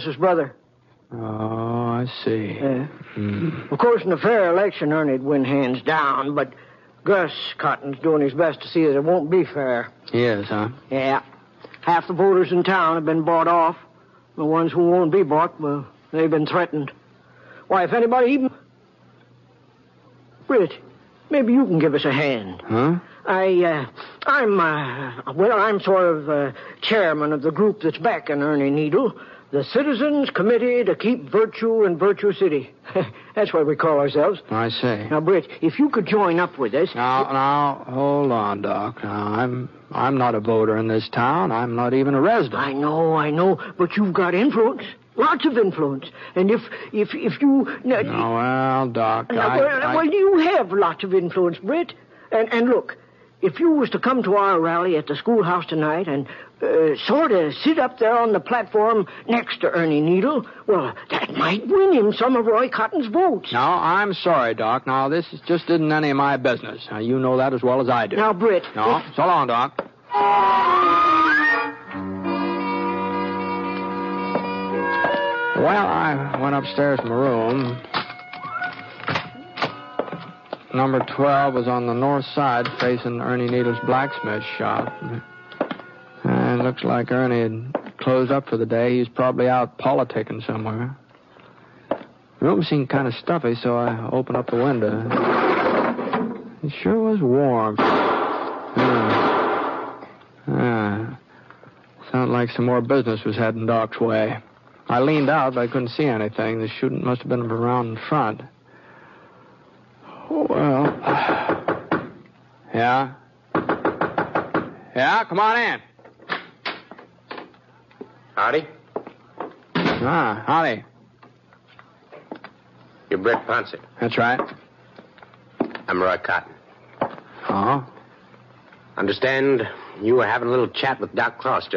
His brother. Oh, I see. Yeah. Of course, in the fair election, Ernie'd win hands down, but Gus Cotton's doing his best to see that it won't be fair. He is, huh? Yeah. Half the voters in town have been bought off. The ones who won't be bought, well, they've been threatened. Why, if anybody even... Britt, maybe you can give us a hand. Huh? I'm sort of chairman of the group that's backing Ernie Needle, the Citizens Committee to Keep Virtue in Virtue City. That's what we call ourselves. I see. Now, Britt, if you could join up with us... Now, hold on, Doc. Now, I'm not a voter in this town. I'm not even a resident. I know, but you've got influence. Lots of influence. And if you... well, Doc, Well, you have lots of influence, Britt. And look, if you was to come to our rally at the schoolhouse tonight and sort of sit up there on the platform next to Ernie Needle, well, that might win him some of Roy Cotton's votes. No, I'm sorry, Doc. Now, this just isn't any of my business. Now, you know that as well as I do. Now, Britt... No, so long, Doc. Well, I went upstairs to my room. Number 12 was on the north side facing Ernie Needle's blacksmith shop. And it looks like Ernie had closed up for the day. He's probably out politicking somewhere. The room seemed kind of stuffy, so I opened up the window. It sure was warm. Sounded like some more business was heading Doc's way. I leaned out, but I couldn't see anything. The shooting must have been around in front. Oh, well. Yeah? Yeah, come on in. Howdy. Howdy. You're Britt Ponset. That's right. I'm Roy Cotton. Oh? Understand you were having a little chat with Doc Cross